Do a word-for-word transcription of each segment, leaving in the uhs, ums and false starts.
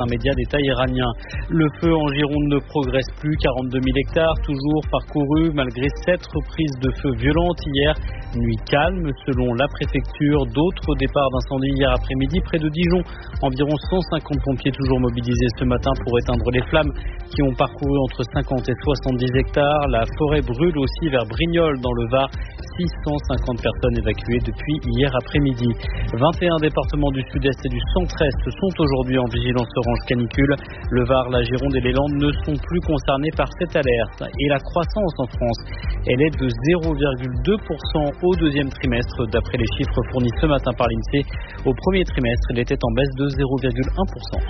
un média d'État iranien. Le feu en Gironde ne progresse plus, quarante-deux mille hectares toujours parcourus malgré sept reprises de feu violentes hier. Nuit calme selon la préfecture. D'autres départs d'incendie hier après-midi près de Dijon. Environ cent cinquante pompiers toujours mobilisés ce matin pour éteindre les flammes qui ont parcouru entre cinquante et soixante-dix hectares. La forêt brûle aussi vers Brignoles dans le Var. six cent cinquante personnes évacuées depuis hier après-midi. vingt et un départements du sud-est et du centre-est sont aujourd'hui en vigilance orange canicule. Le Var, la Gironde et les Landes ne sont plus concernés par cette alerte. Et la croissance en France, elle est de zéro virgule deux pour cent au deuxième trimestre, d'après les chiffres fournis ce matin par l'INSEE. Au premier trimestre, elle était en baisse de zéro virgule un pour cent.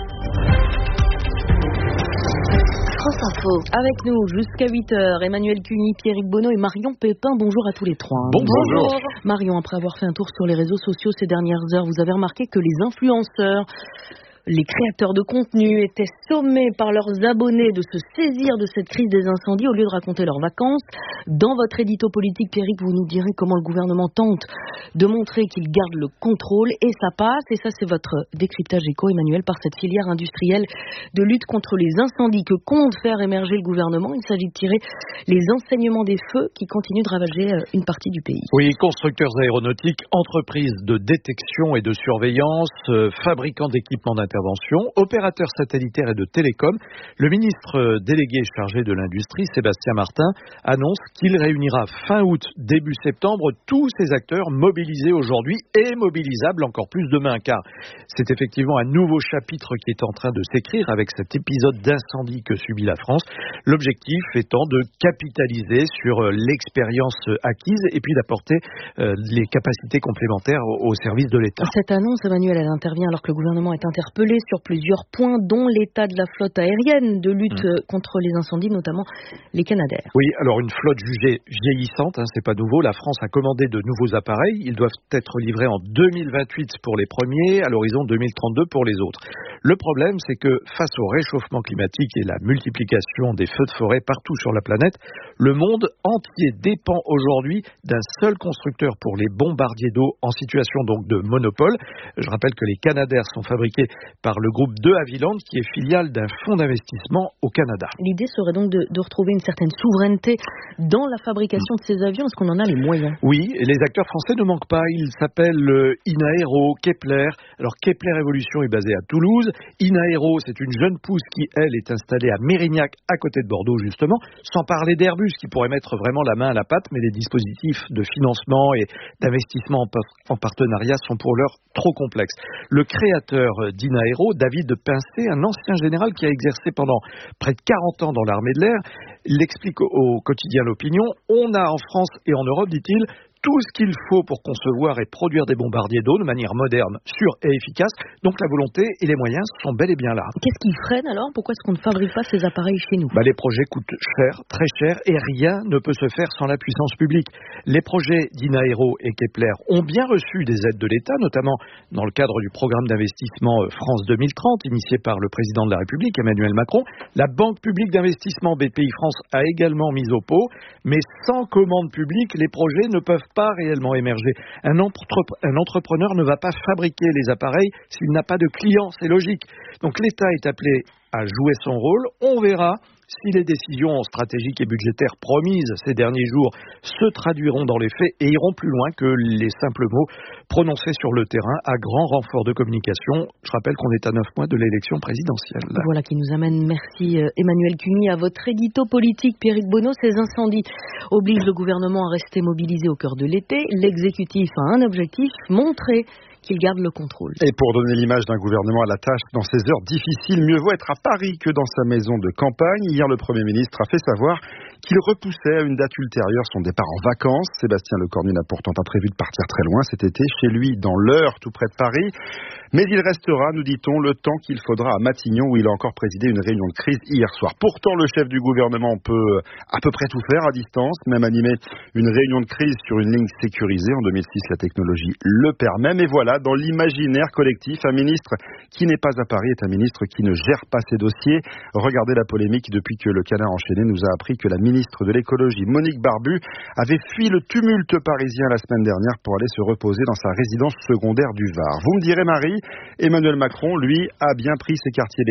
France Info. Avec nous jusqu'à huit heures, Emmanuel Cuny, Pierrick Bonneau et Marion Pépin. Bonjour à tous les trois. Bonjour. Bonjour. Marion, après avoir fait un tour sur les réseaux sociaux ces dernières heures, vous avez remarqué que les influenceurs, les créateurs de contenu étaient sommés par leurs abonnés de se saisir de cette crise des incendies au lieu de raconter leurs vacances. Dans votre édito politique, Pierrick, vous nous direz comment le gouvernement tente de montrer qu'il garde le contrôle, et ça passe. Et ça, c'est votre décryptage éco, Emmanuel, par cette filière industrielle de lutte contre les incendies que compte faire émerger le gouvernement. Il s'agit de tirer les enseignements des feux qui continuent de ravager une partie du pays. Oui, constructeurs aéronautiques, entreprises de détection et de surveillance, euh, fabricants d'équipements d'intervention, opérateurs satellitaires et de télécom. Le ministre délégué chargé de l'industrie, Sébastien Martin, annonce qu'il réunira fin août, début septembre, tous ces acteurs mobilisés aujourd'hui et mobilisables encore plus demain, car c'est effectivement un nouveau chapitre qui est en train de s'écrire avec cet épisode d'incendie que subit la France. L'objectif étant de capitaliser sur l'expérience acquise et puis d'apporter euh, les capacités complémentaires au, au service de l'État. Cette annonce, Emmanuel, elle intervient alors que le gouvernement est interpellé sur plusieurs points, dont l'état de la flotte aérienne de lutte mmh. contre les incendies, notamment les Canadair. Oui, alors une flotte jugée vieillissante, hein, c'est pas nouveau. La France a commandé de nouveaux appareils. Ils doivent être livrés en deux mille vingt-huit pour les premiers, à l'horizon deux mille trente-deux pour les autres. Le problème, c'est que face au réchauffement climatique et la multiplication des feux de forêt partout sur la planète, le monde entier dépend aujourd'hui d'un seul constructeur pour les bombardiers d'eau en situation donc de monopole. Je rappelle que les Canadair sont fabriqués par le groupe de Havilland, qui est filiale d'un fonds d'investissement au Canada. L'idée serait donc de, de retrouver une certaine souveraineté dans la fabrication de ces avions. Est-ce qu'on en a les moyens ? Oui, et les acteurs français ne manquent pas. Ils s'appellent euh, Inaero, Kepler. Alors Kepler Evolution est basé à Toulouse. Inaero, c'est une jeune pousse qui, elle, est installée à Mérignac, à côté de Bordeaux, justement. Sans parler d'Airbus, qui pourrait mettre vraiment la main à la pâte, mais les dispositifs de financement et d'investissement en, par- en partenariat sont pour l'heure trop complexes. Le créateur d'Inaero, David Pincé, un ancien général qui a exercé pendant près de quarante ans dans l'armée de l'air, l'explique au quotidien L'Opinion. On a en France et en Europe, dit-il, tout ce qu'il faut pour concevoir et produire des bombardiers d'eau de manière moderne, sûre et efficace. Donc la volonté et les moyens sont bel et bien là. Qu'est-ce qui freine alors ? Pourquoi est-ce qu'on ne fabrique pas ces appareils chez nous ? bah, Les projets coûtent cher, très cher, et rien ne peut se faire sans la puissance publique. Les projets d'Inaero et Kepler ont bien reçu des aides de l'État, notamment dans le cadre du programme d'investissement France deux mille trente, initié par le président de la République, Emmanuel Macron. La Banque publique d'investissement B P I France a également mis au pot, mais sans commande publique, les projets ne peuvent pas réellement émerger. Un, entrepre- un entrepreneur ne va pas fabriquer les appareils s'il n'a pas de clients, c'est logique. Donc l'État est appelé à jouer son rôle. On verra si les décisions stratégiques et budgétaires promises ces derniers jours se traduiront dans les faits et iront plus loin que les simples mots prononcés sur le terrain à grand renfort de communication. Je rappelle qu'on est à neuf mois de l'élection présidentielle. Voilà qui nous amène, merci Emmanuel Cuny, à votre édito politique. Pierrick Bonneau, ces incendies obligent le gouvernement à rester mobilisé au cœur de l'été. L'exécutif a un objectif, montrer qu'il garde le contrôle. Et pour donner l'image d'un gouvernement à la tâche dans ces heures difficiles, mieux vaut être à Paris que dans sa maison de campagne. Hier, le Premier ministre a fait savoir qu'il repoussait à une date ultérieure son départ en vacances. Sébastien Lecornu n'a pourtant pas prévu de partir très loin cet été, chez lui, dans l'Eure, tout près de Paris. Mais il restera, nous dit-on, le temps qu'il faudra à Matignon, où il a encore présidé une réunion de crise hier soir. Pourtant, le chef du gouvernement peut à peu près tout faire à distance, même animer une réunion de crise sur une ligne sécurisée. En deux mille six, la technologie le permet. Mais voilà, dans l'imaginaire collectif, un ministre qui n'est pas à Paris est un ministre qui ne gère pas ses dossiers. Regardez la polémique depuis que le Canard enchaîné nous a appris que la ministre de l'écologie, Monique Barbu, avait fui le tumulte parisien la semaine dernière pour aller se reposer dans sa résidence secondaire du Var. Vous me direz, Marie, Emmanuel Macron, lui, a bien pris ses quartiers